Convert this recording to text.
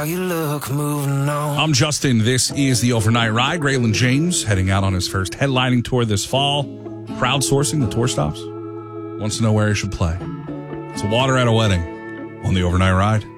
how you look moving on. I'm Justin. This is the Overnight Ride. Raylan James heading out on his first headlining tour this fall. Crowdsourcing the tour stops. Wants to know where he should play. It's water at a wedding on the Overnight Ride.